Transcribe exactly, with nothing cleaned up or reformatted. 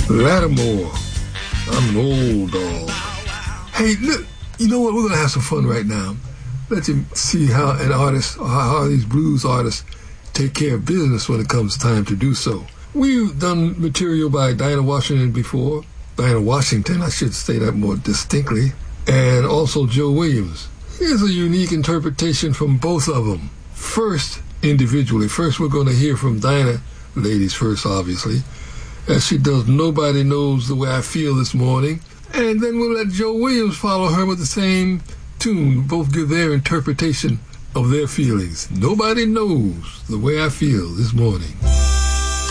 Lattimore, I'm an old dog. Hey, look, you know what? We're going to have some fun right now. Let you see how an artist, or how these blues artists take care of business when it comes time to do so. We've done material by Dinah Washington before. Dinah Washington, I should say that more distinctly. And also Joe Williams. Here's a unique interpretation from both of them. First, individually. First, we're going to hear from Dinah, ladies first, obviously, as she does Nobody Knows the Way I Feel This Morning. And then we'll let Joe Williams follow her with the same tune. Both give their interpretation of their feelings. Nobody knows the way I feel this morning.